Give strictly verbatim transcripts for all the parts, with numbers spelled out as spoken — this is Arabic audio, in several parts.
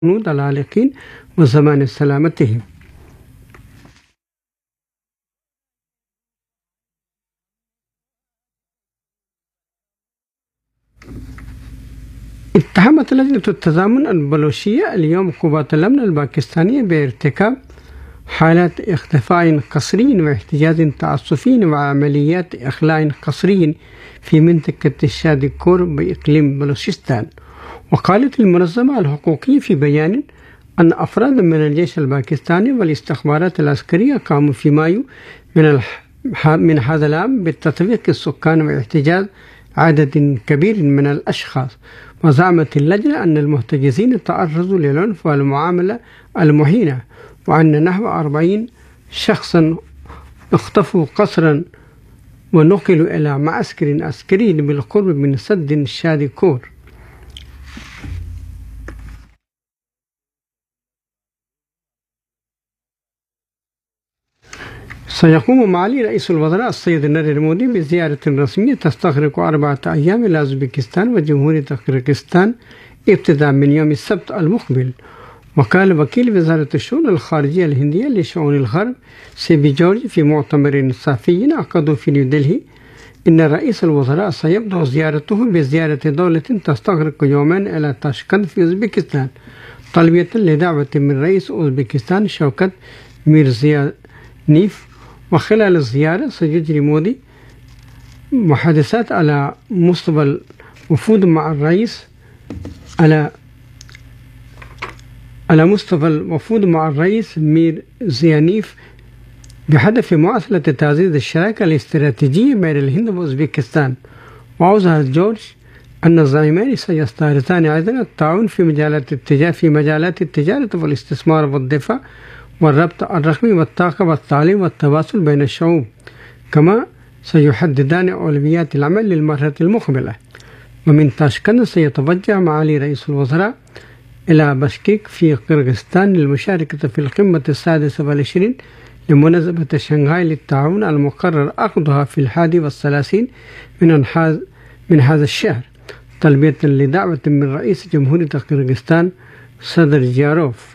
الجنود العالقين وزمان سلامتهم. اتهمت لجنة التضامن البلوشية اليوم قوات الأمن الباكستانية بارتكاب حالات اختفاء قسري واحتجاز تعسفي وعمليات إخلاء قسري في منطقة الشادكور بإقليم بلوشستان. وقالت المنظمة الحقوقية في بيان أن أفراد من الجيش الباكستاني والاستخبارات العسكرية قاموا في مايو من من هذا العام بتطبيق السكان واحتجاز عدد كبير من الأشخاص. وزعمت اللجنة أن المحتجزين تعرضوا للعنف والمعاملة المهينة، وأن نحو أربعين شخصا اختفوا قسرا ونقلوا إلى معسكر عسكري بالقرب من سد شادكور. سيقوم معالي رئيس الوزراء السيد ناريندرا مودي بزيارة رسمية تستغرق أربعة أيام إلى أوزبكستان وجمهورية قرغيزستان ابتداء من يوم السبت المقبل. وقال وكيل وزارة الشؤون الخارجية الهندية لشؤون الغرب سيبي جورج في مؤتمر صحفي عقده في نيودلهي إن رئيس الوزراء سيبدأ زيارته بزيارة دولة تستغرق يومين إلى تاشكند في أوزبكستان طلبية لدعوة من رئيس أوزبكستان شوكت ميرزيانيف. وخلال الزيارة سيجري مودي محادثات على مستوى الوفود مع الرئيس على على مستوى الوفود مع الرئيس ميرزيانيف بهدف مواصلة تعزيز الشراكة الاستراتيجية بين الهند وأوزبكستان. وأوضح جورج أن الزعيمين سيستعرضان أيضا التعاون في مجالات التجارة في مجالات التجارة والاستثمار والدفاع والربط الرقمي والطاقة والتعليم والتواصل بين الشعوب، كما سيحددان أولويات العمل للمرحلة المقبلة. ومن تاشكند سيتوجه معالي رئيس الوزراء إلى بشكيك في قرغيزستان للمشاركة في القمة السادسة والعشرين لمناسبة شنغهاي للتعاون المقرر عقدها في الحادي والثلاثين من من هذا الشهر تلبية لدعوة من رئيس جمهورية قرغيزستان صدر جياروف.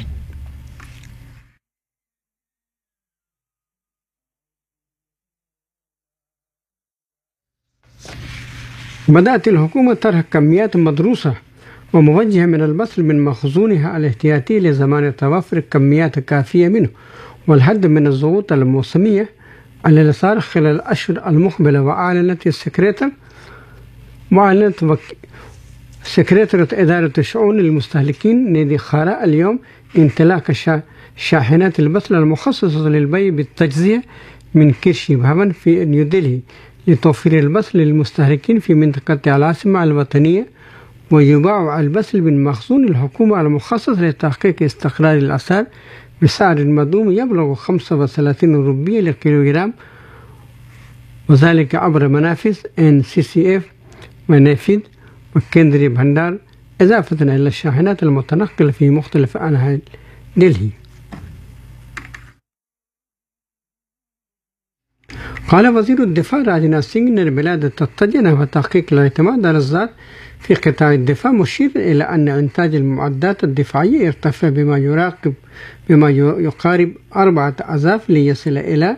بدأت الحكومة طرح كميات مدروسة وموجهة من البصل من مخزونها الاحتياطي لزمان توفر كميات كافية منه والحد من الضغوط الموسمية التي صار خلال الأشهر المقبلة. وأعلنت السكرتير وأعلنت وك... سكرتيرة إدارة الشؤون المستهلكين نيدي خاراء اليوم انطلاق شا... شاحنات البصل المخصصة للبيع بالتجزئة من كيرشي بهفن في نيودلهي لتوفير البصل للمستهلكين في منطقة العاصمة الوطنية. ويباع البصل من مخزون الحكومة المخصص لتحقيق استقرار الأسعار بسعر مدوم يبلغ خمسة وثلاثين روبية للكيلوغرام، وذلك عبر منافذ إن سي سي إف ونافذ وكندري بهندار إضافة إلى الشاحنات المتنقلة في مختلف أنحاء دلهي. قال وزير الدفاع راجناث سينغ إن البلاد تتجه نحو تحقيق الاعتماد على الذات في قطاع الدفاع، مشير إلى أن إنتاج المعدات الدفاعية يرتفع بما يراقب بما يقارب أربعة أضعاف ليصل إلى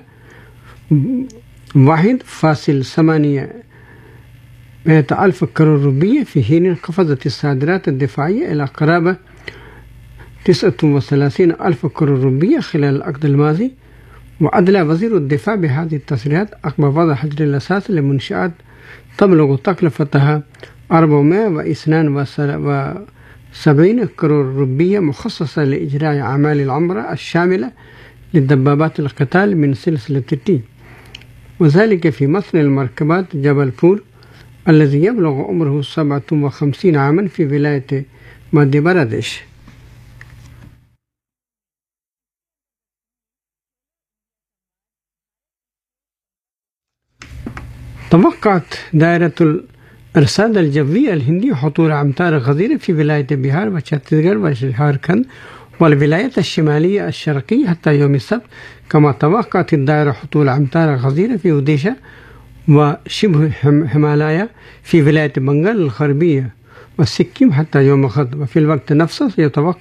واحد فاصل ثمانية ألف كرور روبية، في حين انخفضت الصادرات الدفاعية إلى قرابة تسعة وثلاثين ألف كرور روبية خلال العقد الماضي. وأدلى وزير الدفاع بهذه التصريحات عقب وضع حجر الأساس لمنشآت تبلغ تكلفتها أربعمائة واثنين وسبعين كرور روبية مخصصة لإجراء أعمال العمرة الشاملة للدبابات القتال من سلسلة تي، وذلك في مصنع المركبات جبل بور الذي يبلغ عمره سبعة وخمسين عاما في ولاية مادي بردش. توقعت دائرة الإرصاد الجوية الهندية هطول أمطار غزيرة في ولاية بيهار وشتيسغر وجھاركھنڈ والولايات الشمالية الشرقية حتى يوم السبت، كما توقعت الدائرة هطول أمطار غزيرة في أوديشا وشبه هيمالايا في ولاية بنغال الغربية والسكيم حتى يوم غد، وفي الوقت نفسه يتوقع